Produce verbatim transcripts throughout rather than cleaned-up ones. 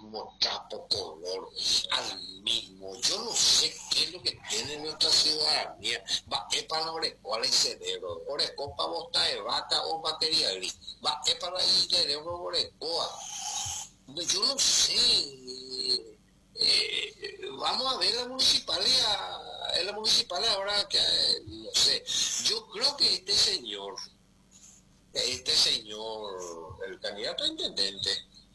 mismo trapo color, al mismo. Yo no sé qué es lo que tiene nuestra ciudadanía. Va, es para la orecola y cerebro. Orecola para botar de vaca o batería gris. Va, es para el cerebro orecola. Yo no sé. Eh, vamos a ver la municipalidad, en la municipalidad ahora que, eh, no sé. Yo creo que este señor, este señor, el candidato a intendente,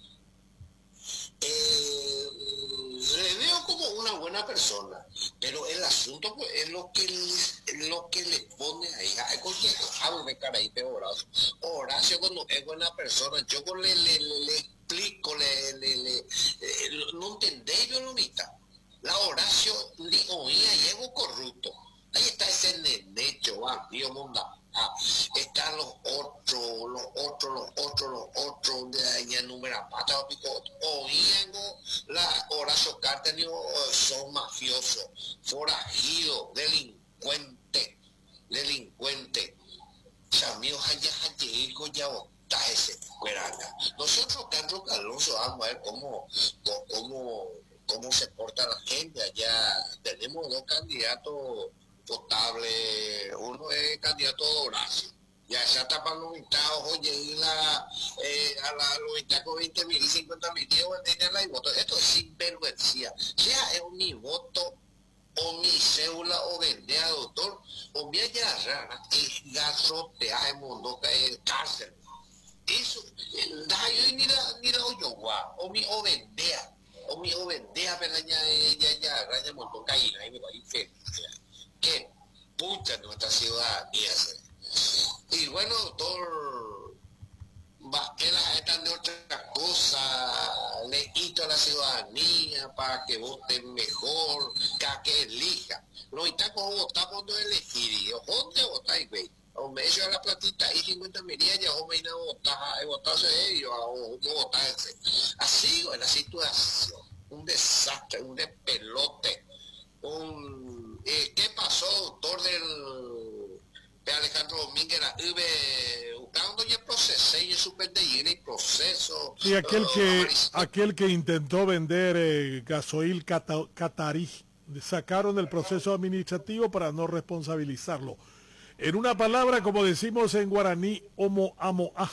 eh, le veo como una buena persona, pero el asunto pues, es lo que le, lo que le pone ahí. Ay, cualquier hable cara ahí, pero Horacio. Horacio cuando es buena persona, yo le, le, le, le explico, le, le, le, eh, no entendéis, Violonita. La Horacio ni oía, llevo corrupto. Ahí está ese nenecho, bandido, monda. Ah, están los otros, los otros, los otros, los otros, de ahí en número pata, oían la Horacio Carter, son mafiosos, forajidos, delincuentes, delincuentes. Samio haya haya ya está ese cueranga. Nosotros, Carlos Alonso, vamos a ver cómo, cómo, cómo se porta la gente. Allá tenemos dos candidatos potables. Uno es candidato de Horacio. Ya se está para los invitados, oye, y la, eh, a la, los invitados con veinte mil y cincuenta mil, y voto. Esto es sinvergüencia. Ya es un mi voto o mi cédula o vender a doctor o mi allá rara y gasotea en mundo que es cárcel. Eso, da yo ni la ni la yo o mi o vendea o mi o vendea pero ya ella ya raya montón caída y me va a ir feliz. Qué puta nuestra ciudadanía. Y bueno, doctor Vázquez, están de otra cosa, le hito a la ciudadanía para que voten mejor, que elija. No está como votar cuando elegir, y ¿dónde votáis, güey? O me echo la platita y cincuenta mil ya o me a votar, votarse ellos, o no votarse. Así, en la situación, un desastre, un despelote, un... Eh, ¿qué pasó, doctor del... de Alejandro Domínguez, la U B, buscando ya procesé y suspendí el proceso? Sí, aquel que, aquel que intentó vender eh, gasoil cata, catarí, sacaron el proceso administrativo para no responsabilizarlo. En una palabra, como decimos en guaraní, homo amo a.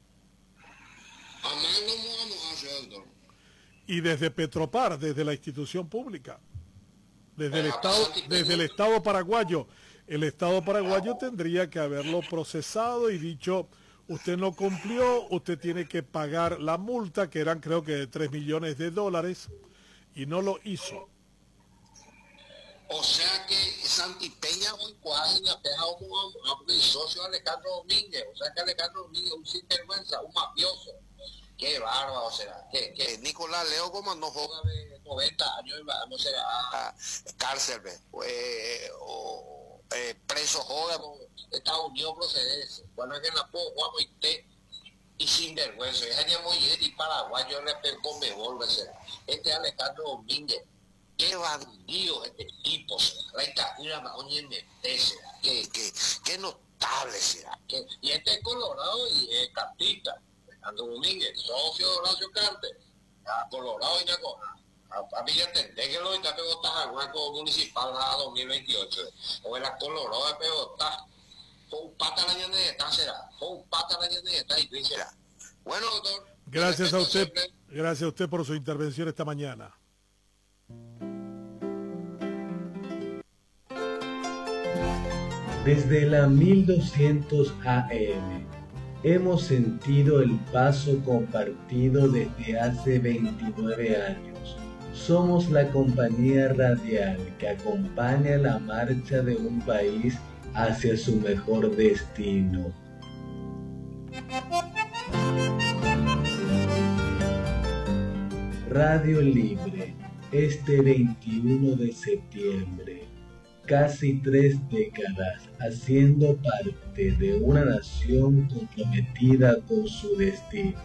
Y desde Petropar, desde la institución pública, desde el Estado, desde el Estado paraguayo, el Estado paraguayo tendría que haberlo procesado y dicho, usted no cumplió, usted tiene que pagar la multa, que eran creo que de tres millones de dólares, y no lo hizo. O sea que Santipeña hoy cuadra la dejado como a mi socio Alejandro Domínguez. O sea que Alejandro Domínguez es un sinvergüenza, un mafioso. Qué bárbaro será. Que, que Nicolás Leo como no juega de noventa años y vamos a cárcel, eh, o eh, preso joven, Estados Unidos procedencia. Bueno, es que en la puedo jugamos y té y sinvergüenza. Es año muy y paraguayo le pegó mejor, será. Este Alejandro Domínguez. Qué bandido este tipo será, la dictadura maoña en mente será, qué, qué, qué notable será, que, y este es Colorado y es cartista, Alejandro Domínguez, socio de Horacio Carter, a Colorado y una cosa, a, a mí ya entendé que lo está pegotas al banco municipal a dos mil veintiocho, o era Colorado de pegotas, fue un pata la llaneta será, fue un pata la llaneta y será. Bueno, doctor. Gracias a usted, siempre. Gracias a usted por su intervención esta mañana. Desde la mil doscientos A M hemos sentido el paso compartido desde hace veintinueve años. Somos la compañía radial que acompaña la marcha de un país hacia su mejor destino. Radio Libre, este veintiuno de septiembre. Casi tres décadas haciendo parte de una nación comprometida con su destino.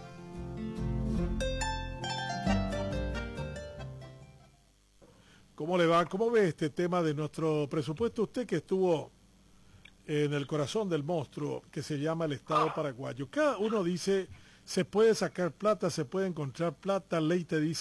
¿Cómo le va? ¿Cómo ve este tema de nuestro presupuesto? Usted que estuvo en el corazón del monstruo que se llama el Estado paraguayo. Cada uno dice, se puede sacar plata, se puede encontrar plata, ley te dice